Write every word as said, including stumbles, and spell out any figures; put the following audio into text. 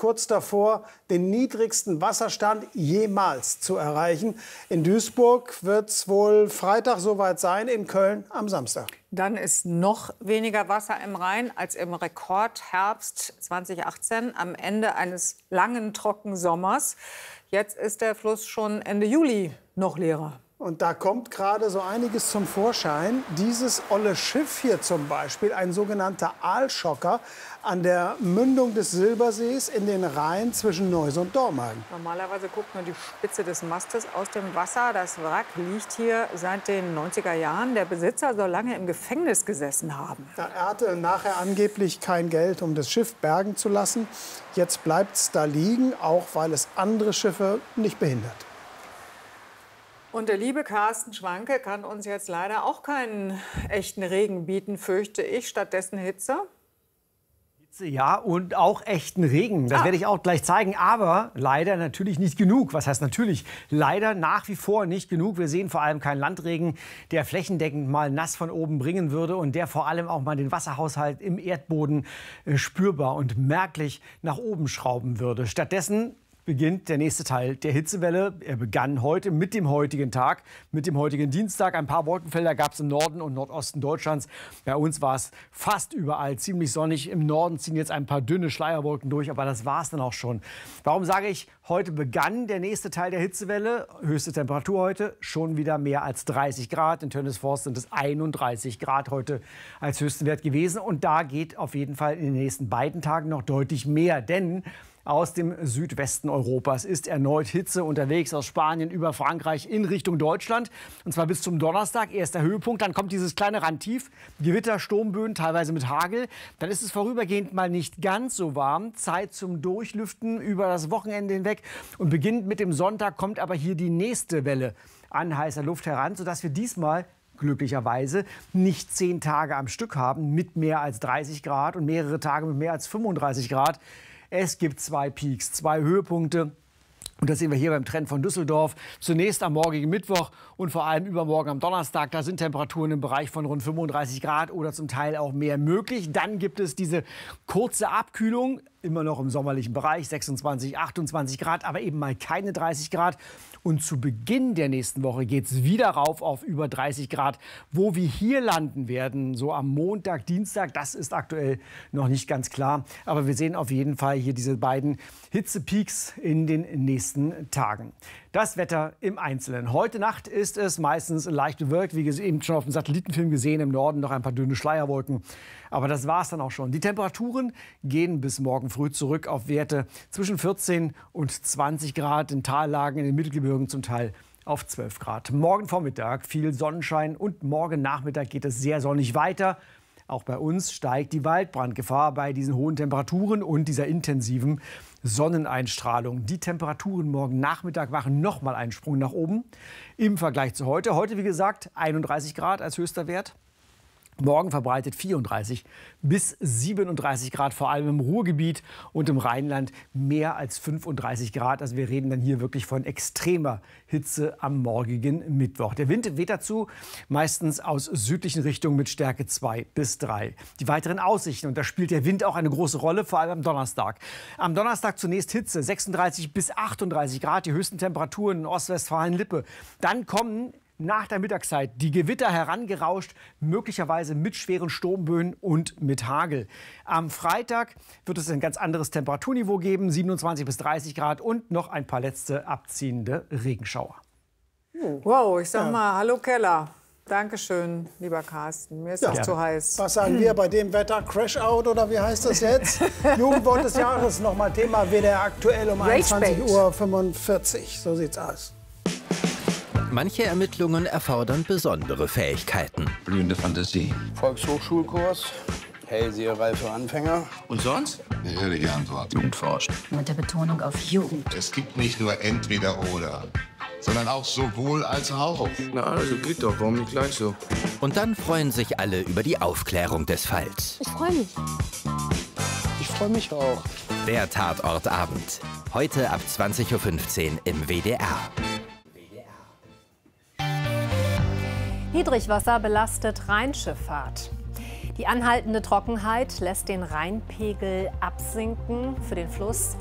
kurz davor, den niedrigsten Wasserstand jemals zu erreichen. In Duisburg wird es wohl Freitag soweit sein, in Köln am Samstag. Dann ist noch weniger Wasser im Rhein als im Rekordherbst zweitausendachtzehn, am Ende eines langen Trockensommers. Jetzt ist der Fluss schon Ende Juli noch leerer. Und da kommt gerade so einiges zum Vorschein. Dieses olle Schiff hier zum Beispiel, ein sogenannter Aalschocker an der Mündung des Silbersees in den Rhein zwischen Neuss und Dormagen. Normalerweise guckt nur die Spitze des Mastes aus dem Wasser. Das Wrack liegt hier seit den neunziger Jahren. Der Besitzer soll lange im Gefängnis gesessen haben. Ja, er hatte nachher angeblich kein Geld, um das Schiff bergen zu lassen. Jetzt bleibt es da liegen, auch weil es andere Schiffe nicht behindert. Und der liebe Carsten Schwanke kann uns jetzt leider auch keinen echten Regen bieten, fürchte ich. Stattdessen Hitze. Hitze, ja, und auch echten Regen. Das ah. werde ich auch gleich zeigen. Aber leider natürlich nicht genug. Was heißt natürlich? Leider nach wie vor nicht genug. Wir sehen vor allem keinen Landregen, der flächendeckend mal nass von oben bringen würde und der vor allem auch mal den Wasserhaushalt im Erdboden äh, spürbar und merklich nach oben schrauben würde. Stattdessen beginnt der nächste Teil der Hitzewelle. Er begann heute mit dem heutigen Tag, mit dem heutigen Dienstag. Ein paar Wolkenfelder gab es im Norden und Nordosten Deutschlands. Bei uns war es fast überall ziemlich sonnig. Im Norden ziehen jetzt ein paar dünne Schleierwolken durch, aber das war es dann auch schon. Warum sage ich, heute begann der nächste Teil der Hitzewelle? Höchste Temperatur heute schon wieder mehr als dreißig Grad. In Tönnesforst sind es einunddreißig Grad heute als höchsten Wert gewesen. Und da geht auf jeden Fall in den nächsten beiden Tagen noch deutlich mehr, denn aus dem Südwesten Europas ist erneut Hitze unterwegs, aus Spanien über Frankreich in Richtung Deutschland. Und zwar bis zum Donnerstag, erster Höhepunkt. Dann kommt dieses kleine Randtief, Gewitter, Sturmböen, teilweise mit Hagel. Dann ist es vorübergehend mal nicht ganz so warm. Zeit zum Durchlüften über das Wochenende hinweg. Und beginnend mit dem Sonntag kommt aber hier die nächste Welle an heißer Luft heran, sodass wir diesmal glücklicherweise nicht zehn Tage am Stück haben mit mehr als dreißig Grad und mehrere Tage mit mehr als fünfunddreißig Grad. Es gibt zwei Peaks, zwei Höhepunkte. Und das sehen wir hier beim Trend von Düsseldorf. Zunächst am morgigen Mittwoch und vor allem übermorgen am Donnerstag. Da sind Temperaturen im Bereich von rund fünfunddreißig Grad oder zum Teil auch mehr möglich. Dann gibt es diese kurze Abkühlung, immer noch im sommerlichen Bereich, sechsundzwanzig, achtundzwanzig Grad, aber eben mal keine dreißig Grad. Und zu Beginn der nächsten Woche geht es wieder rauf auf über dreißig Grad. Wo wir hier landen werden, so am Montag, Dienstag, das ist aktuell noch nicht ganz klar. Aber wir sehen auf jeden Fall hier diese beiden Hitzepeaks in den nächsten Tagen. Das Wetter im Einzelnen. Heute Nacht ist es meistens leicht bewölkt, wie eben schon auf dem Satellitenfilm gesehen, im Norden noch ein paar dünne Schleierwolken. Aber das war es dann auch schon. Die Temperaturen gehen bis morgen früh zurück auf Werte zwischen vierzehn und zwanzig Grad, in Tallagen, in den Mittelgebirgen zum Teil auf zwölf Grad. Morgen Vormittag viel Sonnenschein und morgen Nachmittag geht es sehr sonnig weiter. Auch bei uns steigt die Waldbrandgefahr bei diesen hohen Temperaturen und dieser intensiven Sonneneinstrahlung. Die Temperaturen morgen Nachmittag machen noch mal einen Sprung nach oben im Vergleich zu heute. Heute, wie gesagt, einunddreißig Grad als höchster Wert. Morgen verbreitet vierunddreißig bis siebenunddreißig Grad, vor allem im Ruhrgebiet und im Rheinland mehr als fünfunddreißig Grad. Also wir reden dann hier wirklich von extremer Hitze am morgigen Mittwoch. Der Wind weht dazu meistens aus südlichen Richtungen mit Stärke zwei bis drei. Die weiteren Aussichten, und da spielt der Wind auch eine große Rolle, vor allem am Donnerstag. Am Donnerstag zunächst Hitze, sechsunddreißig bis achtunddreißig Grad, die höchsten Temperaturen in Ostwestfalen-Lippe. Dann kommen nach der Mittagszeit die Gewitter herangerauscht, möglicherweise mit schweren Sturmböen und mit Hagel. Am Freitag wird es ein ganz anderes Temperaturniveau geben, siebenundzwanzig bis dreißig Grad und noch ein paar letzte abziehende Regenschauer. Wow, ich sag mal, hallo Keller. Dankeschön, lieber Carsten. Mir ist Ja. das zu heiß. Was sagen wir bei dem Wetter? Crash-out oder wie heißt das jetzt? Jugendwort des Jahres, nochmal Thema W D R aktuell um einundzwanzig Uhr fünfundvierzig. So sieht's aus. Manche Ermittlungen erfordern besondere Fähigkeiten. Blühende Fantasie. Volkshochschulkurs, Hellseherei für Anfänger. Und sonst? Eine ehrliche Antwort. Jugend forscht. Mit der Betonung auf Jugend. Es gibt nicht nur entweder oder, sondern auch sowohl als auch. Na, also geht doch, warum nicht gleich so? Und dann freuen sich alle über die Aufklärung des Falls. Ich freue mich. Ich freue mich auch. Der Tatortabend. Heute ab zwanzig Uhr fünfzehn im W D R. Niedrigwasser belastet Rheinschifffahrt. Die anhaltende Trockenheit lässt den Rheinpegel absinken. Für den Fluss